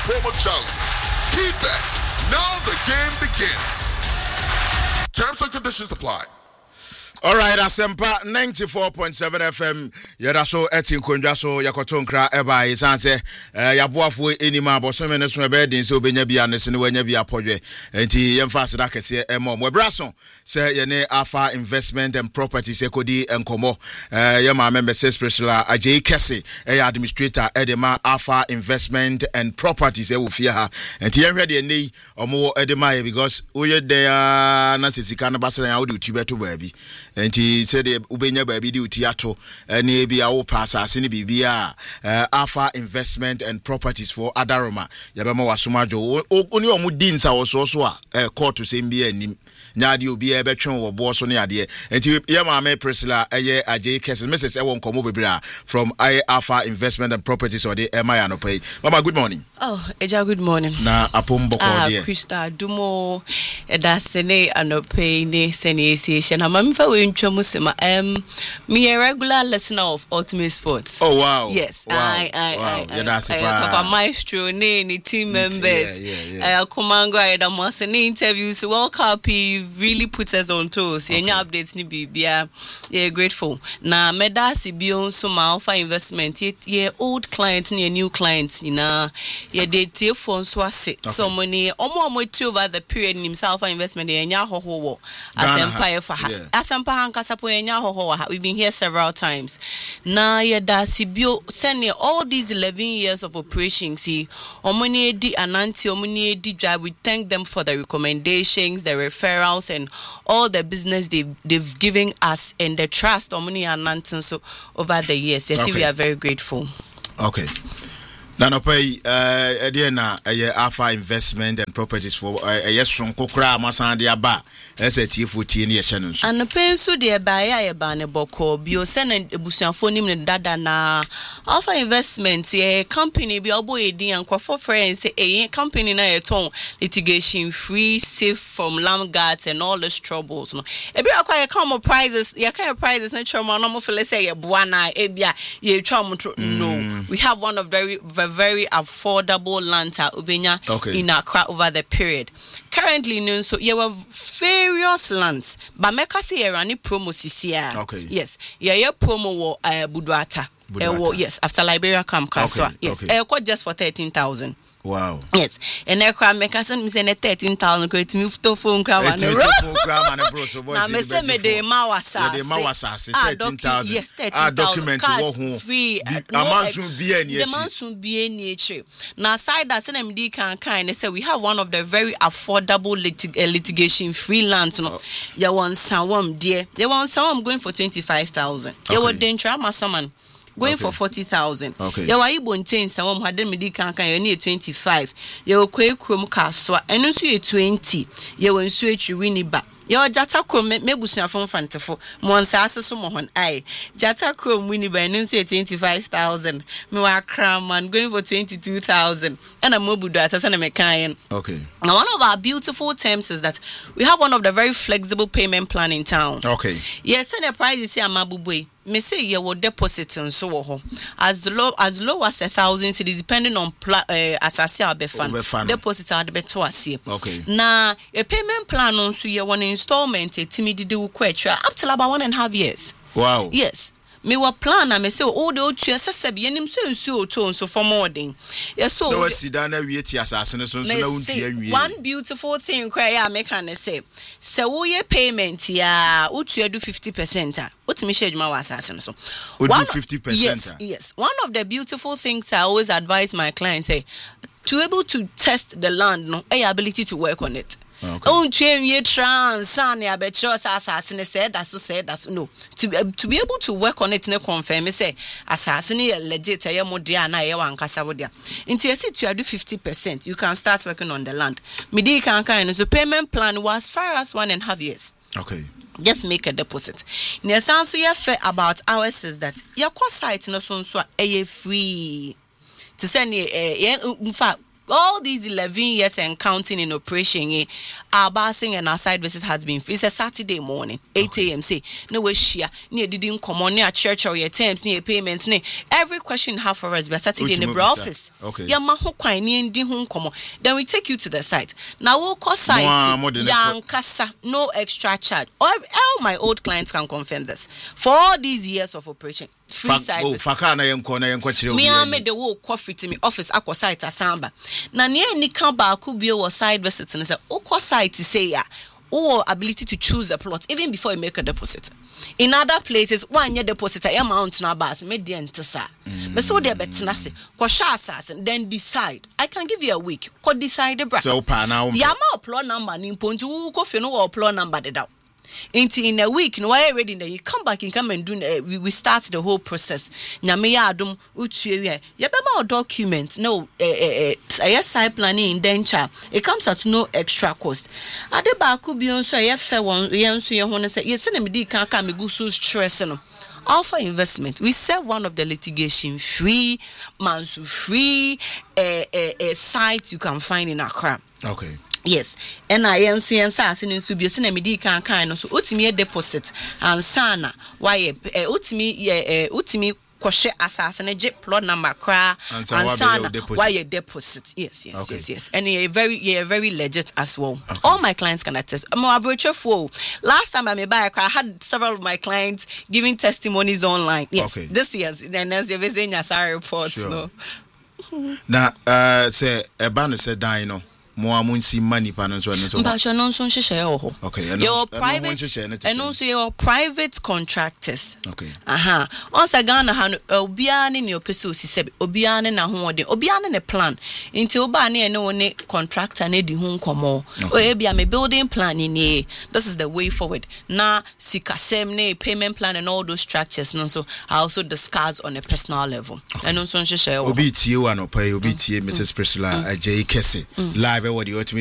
promo challenge. Keep that. Now the game begins. Terms and conditions apply. All right, Asempa 94.7 FM. Yada so etin konja so yakoto nkra eba isanse yaboafo enima bosome ne so be din se obenya bia ne se ne wanya bia podwe enti yemfa se da kese emo mo braso se ye ne Alpha Investment and Properties ekodi enkomo ye ma member special Ajay Kese administrator edema Alpha Investment and Properties e wo fie ha enti ye hwede nei omo edema because oye there na sesika no basa ya wo de utubeto baabi enti said ubenya baabi di utiato na bia wo pasa ase ne bibia Alpha Investment and Properties for Adaroma yabema wasomajo oni omo di nsa wo so a court sem bia anim nyaade obi e betwen wo bo so ne ade enti ye ma me Priscilla eye Ajay Kese Mrs. Ewon komo bebira from Alpha Investment and Properties or the MI no pay. Mama, good morning. Oh, Eja, good morning. Na apombo ko de Krista Dumo eda sene anope ne sene association na mamfa we ntwam sema me a regular listener of Ultimate Sports. Oh wow. Yes. Wow. I that's Papa Maestro ne team members. Komango ada mo sene interviews World Cup really puts us on toes. Any updates ni bibia. Yeah, grateful. Na medasi bion so ma Alpha Investment ye old client ni new client ni na ye de tie phone so ase so money omo over the period himself Investment ye nya hoho asempa for ha asempa hankasa po ye nya hoho we've been here several times na ye da sibio send all these 11 years of operation see omoni edi ananti omoni edi drive. We thank them for the recommendations, the referrals and all the business they've given us and the trust omoni ananti so over the years. Yes, we are very grateful. Okay. Now, pay Ediana Alpha Investment and Properties for yes from Kokra Masandia Ba SAT 14 years. And the pencil dear buyer ban a boko bio send a busan phone in dada na Alpha Investment a company be boy and for friends a company na a ton litigation free, safe from lamb guards and all the troubles. No, a bit acquire common prizes, your kind of prizes, natural normal for let's say a buana, ebia, ye trauma. No, we have one of very affordable land ubenya in Accra over the period. Currently, no, so you have various lands, but make us say any promo CCR. Okay. Yes, yeah, promo Budwata. Yes, after Liberia Camp Castle. Yes, just for 13,000. Wow. Yes, and I cry make us say 13,000 go to move to phone crowd and now me say me de mawasa. The mawasa 13,000. Document wo free. Amansun bi eni echi. The mansun bi eni echi. Now side that say them di kan say we have one of the very affordable litigation free lands no. Ya wan sanwam dear. Ya wan sanwam going for 25,000. Ya wa dentra masaman going for 40,000. Okay. Ya wa ibo nten sanwam had me di kan ya ni 25. Ya wa kwe krom kaswa. Eno nso ye 20. Ya wa nso echi winiba. Yo jata krom mebusia fon fantefo mo nsase so mo hon ai jata krom wini by no say 25,000 me wa man going for 22,000 and a mobudo atasa na mekan. Okay. Now one of our beautiful terms is that we have one of the very flexible payment plan in town. Okay. Yes, and the price is here amabubwe. Me say you will deposit and so ho as low as 1,000 cedis depending on asase abefan deposit ad beto ase. Okay. Na a payment plan on so you one installment timidity will quetcha up till about 1.5 years. Wow. Yes. Me wa plan na me say all the otu asese be nim so to so for more than yes so no sida na wie ti asase ne so na untua nwie. One beautiful thing cry ya make an say wo ye payment ya utu do 50% what me share adwuma wa asase ne so 50%. Yes, one of the beautiful things I always advise my clients say to able to test the land no ability to work on it. Okay. Oh, change trans and I bet you assassin said that's no to be able to work on it and confirm say assassin legit modiana yankasa wodia into you do 50% you can start working on the land midi can kind so payment plan was as far as 1.5 years. Okay. Just make a deposit. Near sounds so fair about ours is that your cost site no so free to send in fact all these 11 years and counting in operation, our basing and our side visit has been free. It's a Saturday morning, 8 a.m. Say, no way, share, near didn't come on near church or your terms, near payments, near every question you have for us, but Saturday in the office. Okay. Then we take you to the site. Now, we'll call site, young Casa, no extra charge. All my old clients can confirm this. For all these years of operation, free side. Oh, Fakana Yanko, me I made the whole coffee to me office aqua site asamba. Na near ni kamba could be a side visit and say, Oko site to say ya, or ability to choose a plot even before you make a deposit. In other places, 1 year deposit a amount na bas median to sa. But so they bet nasi, and then decide. I can give you a week. Could decide the bracket. So now Yama plot number in point to coffee no or plot number the doubt. In a week, no way ready. You come back and come and do. We start the whole process. Nyamiya adum utuye. Yabema document no. Side planning indenture. It comes at no extra cost. Adeba could be on so a fair one. Yes, you want to say yes. Send me di can't come go so stress no. Alpha Investment. We sell one of the litigation free, months free site you can find in Accra. Okay. Yes, and I am saying something to be a cinema kind so ultimate deposit and sana why ultimate koshe assassin plot number cra and sana why a deposit. Yes. And you're very legit as well. Okay. All my clients can attest. Last time I made buy a car, I had several of my clients giving testimonies online. Yes, okay. This year's then as you're visiting your reports. Sure. No. Now, say a banner said, Dino. More money panels or not. Okay, your private and also your private contractors. Okay. Once I gana obian in your peso said obian and a home obian a plan until bani and no contractor need home come or maybe I'm a building plan in a this is the way forward. Na sikasem payment plan and all those structures and so I also discuss on a personal level. And also share Obi you and pay Obi Mrs. Priscilla J. Kessie live what you